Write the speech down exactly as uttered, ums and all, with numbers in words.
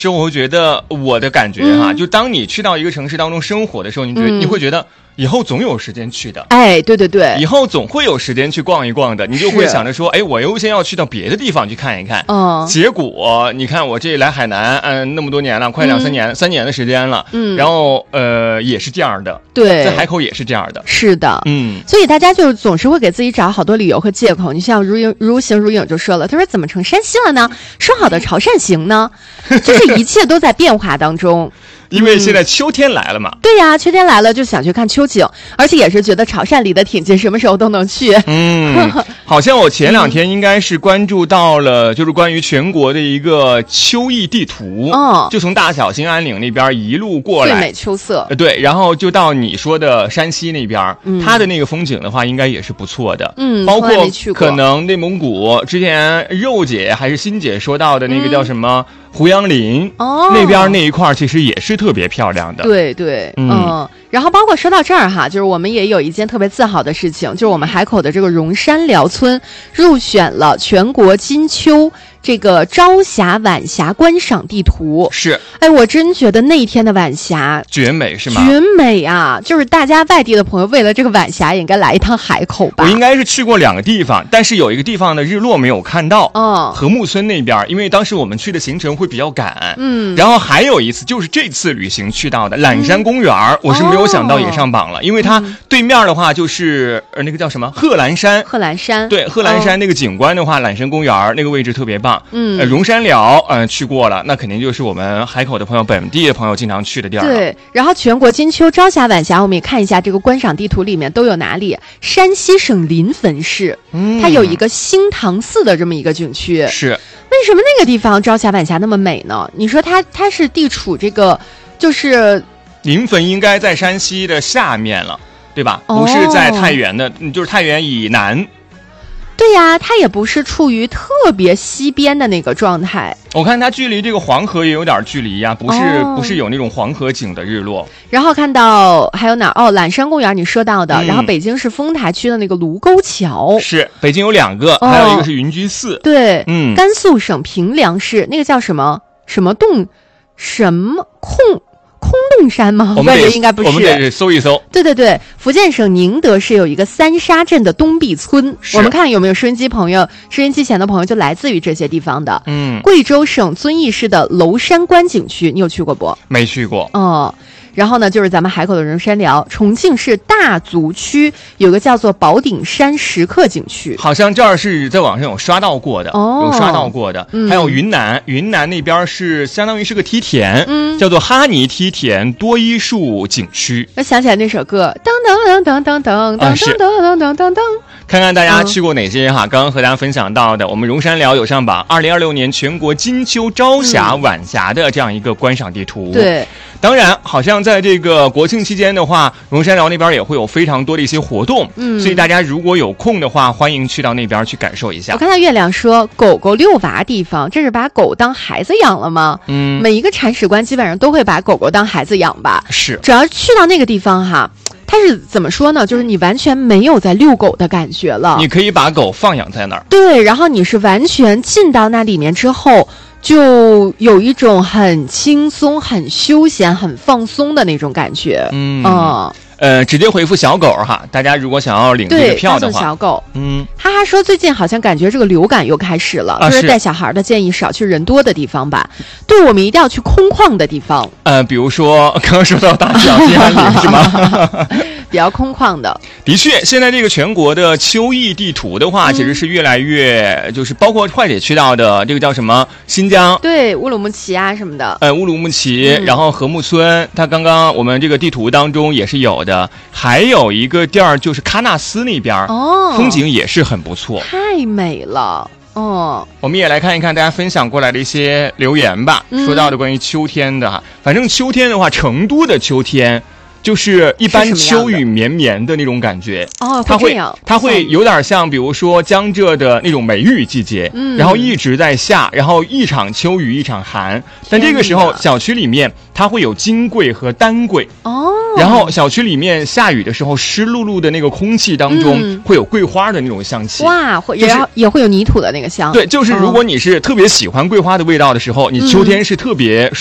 就我会觉得我的感觉哈、嗯，就当你去到一个城市当中生活的时候，你觉得、嗯、你会觉得以后总有时间去的。 哎，对对对， 以后总会有时间去逛一逛的，你就会想着说，哎，我优先要去到别的地方去看一看。 嗯， 结果你看我这来海南，嗯，那么多年了，快两三年、嗯、三年的时间了，嗯，然后呃也是这样的， 对， 在海口也是这样的， 是的， 嗯， 所以大家就总是会给自己找好多理由和借口。你像如影如形如影就说了，他说怎么成山西了呢？说好的潮汕行呢？就是一切都在变化当中。 因为现在秋天来了嘛、嗯、 对呀、啊，秋天来了就想去看秋景，而且也是觉得潮汕离得挺近，什么时候都能去。 嗯，好像我前两天应该是关注到了就是关于全国的一个秋意地图， 哦， 就从大小兴安岭那边一路过来， 最美秋色， 对，然后就到你说的山西那边、嗯、它的那个风景的话应该也是不错的， 嗯， 包括可能内蒙古之前肉姐还是欣姐说到的那个叫什么、嗯胡杨林、哦、那边那一块其实也是特别漂亮的， 对对，嗯、呃，然后包括说到这儿哈，就是我们也有一件特别自豪的事情，就是我们海口的这个荣山寮村入选了全国金秋这个朝霞晚霞观赏地图。 是， 哎，我真觉得那天的晚霞绝美，是吗？ 绝美啊！就是大家外地的朋友为了这个晚霞也应该来一趟海口吧。 我应该是去过两个地方，但是有一个地方的日落没有看到， 哦， 禾木村那边，因为当时我们去的行程会比较赶， 嗯， 然后还有一次就是这次旅行去到的榄山公园、嗯、我是没有想到也上榜了、哦、因为它对面的话就是呃那个叫什么贺兰山， 贺兰山， 对，贺兰山那个景观的话，榄山公园那个位置特别棒， 嗯， 呃，荣山寮呃去过了，那肯定就是我们海口的朋友本地的朋友经常去的地儿了。 对，然后全国金秋朝霞晚霞我们也看一下这个观赏地图里面都有哪里。山西省临汾市、嗯、它有一个兴唐寺的这么一个景区， 是为什么那个地方朝霞晚霞那么美呢？你说它它是地处这个就是临汾应该在山西的下面了，对吧？ 哦、 不是在太原的，就是太原以南。 对呀、啊，它也不是处于特别西边的那个状态。 我看它距离这个黄河也有点距离呀、啊，不是、 哦、 不是有那种黄河景的日落。 然后看到还有哪儿？哦，榄山公园你说到的、嗯，然后北京市丰台区的那个卢沟桥， 是北京有两个、哦，还有一个是云居寺。 对， 嗯， 甘肃省平凉市那个叫什么什么洞什么空。空洞山吗？ 我们得应该不是， 我们得搜一搜。 对对对，福建省宁德市有一个三沙镇的东壁村，我们看有没有收音机朋友、收音机前的朋友就来自于这些地方的。 嗯， 贵州省遵义市的娄山观景区，你有去过不？ 没去过。 哦。然后呢，就是咱们海口的荣山寮，重庆市大足区有个叫做宝顶山石刻景区， 好像这儿是在网上有刷到过的， 哦， 有刷到过的。 嗯、 还有云南，云南那边是相当于是个梯田， 嗯， 叫做哈尼梯田多依树景区。 我想起来那首歌，当当当当当当当当当当当。 看看大家去过哪些哈、嗯？刚刚和大家分享到的，我们荣山寮有上榜，二零二六年全国金秋朝霞晚霞的这样一个观赏地图。 对。 当然好像在这个国庆期间的话，荣山寮那边也会有非常多的一些活动， 嗯， 所以大家如果有空的话，欢迎去到那边去感受一下。 我看到月亮说狗狗遛娃地方，这是把狗当孩子养了吗？ 嗯， 每一个铲屎官基本上都会把狗狗当孩子养吧。 是， 只要去到那个地方哈，它是怎么说呢，就是你完全没有在遛狗的感觉了， 你可以把狗放养在那儿， 对，然后你是完全进到那里面之后就有一种很轻松、很休闲、很放松的那种感觉。 嗯， 嗯呃，直接回复小狗哈，大家如果想要领这个票的话， 对，小狗。 嗯， 哈哈说最近好像感觉这个流感又开始了， 啊、 就是带小孩的建议少去人多的地方吧。对，我们一定要去空旷的地方。 呃，比如说刚刚说到大小兴安岭是吗？ 比较空旷的。 的确，现在这个全国的秋意地图的话，嗯、其实是越来越，就是包括坏姐去到的这个叫什么新疆， 对，乌鲁木齐啊什么的。 呃，乌鲁木齐，嗯、然后禾木村，它刚刚我们这个地图当中也是有的。还有一个地儿就是喀纳斯那边， 哦， 风景也是很不错， 太美了。哦， 我们也来看一看大家分享过来的一些留言吧。 嗯、 说到的关于秋天的哈，反正秋天的话，成都的秋天就是一般秋雨绵绵的那种感觉。 哦， 它会它会有点像，比如说江浙的那种梅雨季节， 嗯， 然后一直在下，然后一场秋雨一场寒。但这个时候，小区里面它会有金桂和丹桂。 哦。 然后小区里面下雨的时候，湿漉漉的那个空气当中、嗯、会有桂花的那种香气。 哇，会、就是、也会有泥土的那个香。 对，就是如果你是特别喜欢桂花的味道的时候，你秋天是特别